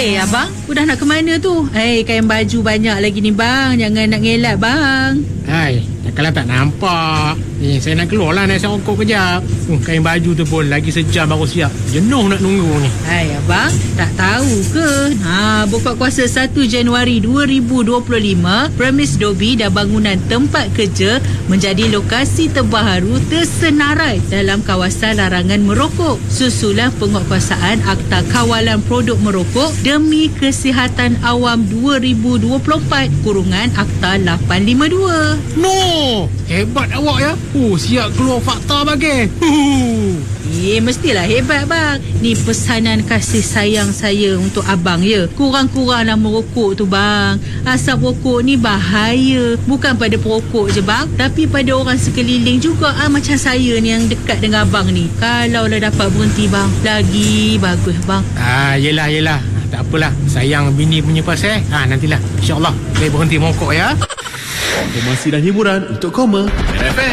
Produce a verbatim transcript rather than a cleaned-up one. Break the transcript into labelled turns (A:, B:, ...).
A: Eh abang, udah nak ke mana tu? Eh kain baju banyak lagi ni bang. Jangan nak ngelak bang.
B: Hai, kalau tak nampak. Ni saya nak keluar lah, nak isap rokok kejap. uh, Kain baju tu pun lagi sejam baru siap. Jenuh nak nunggu ni.
A: Hai abang, tak tahu ke? Ha, buka kuasa satu Januari dua ribu dua puluh lima, premis Dobi dan bangunan tempat kerja menjadi lokasi terbaru tersenarai dalam kawasan larangan merokok. Susulan penguatkuasaan Akta Kawalan Produk Merokok demi Kesihatan Awam dua ribu dua puluh empat kurungan Akta lapan lima dua.
B: No, hebat awak ya. Oh, siap keluar fakta bagi. Huh.
A: Eh, mestilah hebat bang. Ni pesanan kasih sayang saya untuk abang ya. Kurang-kuranglah merokok tu bang. Asap rokok ni bahaya. Bukan pada perokok je bang, tapi pada orang sekeliling juga. Ah, macam saya ni yang dekat dengan abang ni. Kalau lah dapat berhenti bang, lagi bagus bang.
B: Ah, yelah, yelah. Tak apalah. Sayang bini punya pasal. Ah, nantilah. InsyaAllah saya berhenti merokok ya.
C: Informasi dan hiburan untuk Koma F M.